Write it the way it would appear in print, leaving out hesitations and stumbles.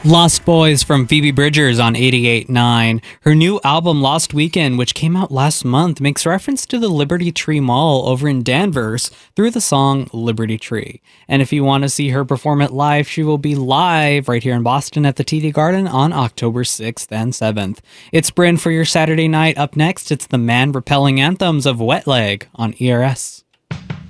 Lost Boys from Phoebe Bridgers on 88.9. Her new album, Lost Weekend, which came out last month, makes reference to the Liberty Tree Mall over in Danvers through the song Liberty Tree. And if you want to see her perform it live, she will be live right here in Boston at the TD Garden on October 6th and 7th. It's Bryn for your Saturday night. Up next, it's the man-repelling anthems of Wet Leg on ERS.